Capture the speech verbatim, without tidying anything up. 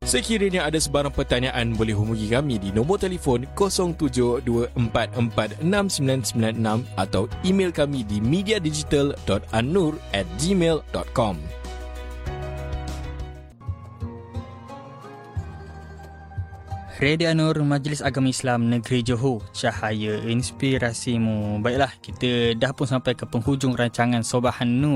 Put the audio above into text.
Sekiranya ada sebarang pertanyaan, boleh hubungi kami di nombor telefon kosong tujuh dua empat empat enam sembilan sembilan enam atau email kami di mediadigital dot annur at gmail dot com. Radio An-Nur, Majlis Agama Islam Negeri Johor, cahaya inspirasimu. Baiklah, kita dah pun sampai ke penghujung rancangan Sobahan Nur.